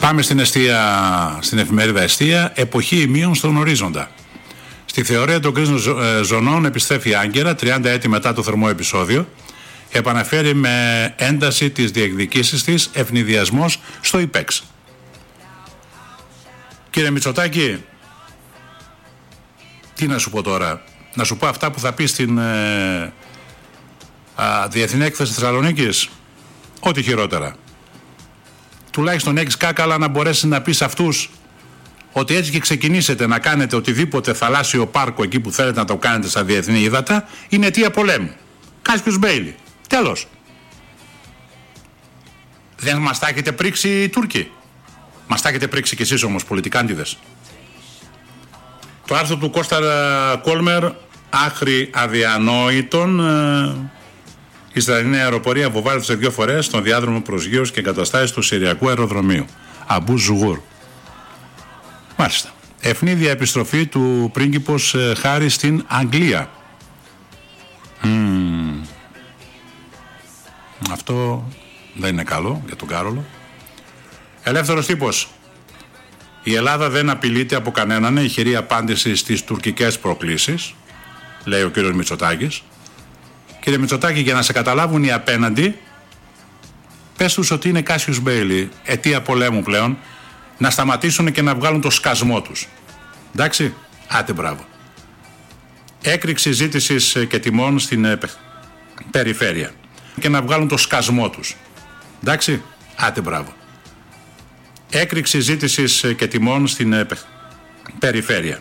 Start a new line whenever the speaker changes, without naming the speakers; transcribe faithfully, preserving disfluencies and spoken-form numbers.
Πάμε στην, εστία, στην εφημερίδα Εστία. Εποχή ημείων στον ορίζοντα. Στη θεωρία των κρίσνων ζωνών επιστρέφει άγκαιρα τριάντα έτη μετά το θερμό επεισόδιο. Επαναφέρει με ένταση τις διεκδικήσεις της ευνηδιασμός στο ΙΠΕΞ. Κύριε Μητσοτάκη, τι να σου πω τώρα, να σου πω αυτά που θα πει στην ε, α, Διεθνή Έκθεση Θεσσαλονίκης, ό,τι χειρότερα. Τουλάχιστον έχεις κάκαλα να μπορέσεις να πεις αυτούς ότι έτσι και ξεκινήσετε να κάνετε οτιδήποτε θαλάσσιο πάρκο εκεί που θέλετε να το κάνετε στα διεθνή ύδατα, είναι αιτία πολέμου. Κάσπιος Μπέιλι. Τέλος. Δεν μας τα έχετε πρίξει οι Τούρκοι. Μας τα έχετε πρίξει κι εσείς όμως, πολιτικάντιδες. Το άρθρο του Κώστα Κόλμερ, άχρη αδιανόητον, η Ισραηλινή αεροπορία βοβάρδισε δύο φορές στον διάδρομο προσγείωσης και εγκαταστάσεις του Συριακού αεροδρομίου Αμπού Ζουγούρ. Μάλιστα. Ευνίδια επιστροφή του πρίγκιπος Χάρη στην Αγγλία. Mm. Αυτό δεν είναι καλό για τον Κάρολο. Ελεύθερος τύπος. Η Ελλάδα δεν απειλείται από κανέναν, ηχηρή απάντηση στις τουρκικές προκλήσεις, λέει ο κύριος Μητσοτάκης. Κύριε Μητσοτάκη, για να σε καταλάβουν οι απέναντι, πες τους ότι είναι Κάσιος Μπέιλι, αιτία πολέμου πλέον, να σταματήσουν και να βγάλουν το σκασμό τους. Εντάξει, άτε μπράβο. Έκρηξη ζήτησης και τιμών στην ε, περιφέρεια και να βγάλουν το σκασμό τους. Εντάξει, άτε μπράβο. Έκρηξη ζήτησης και τιμών στην ε, περιφέρεια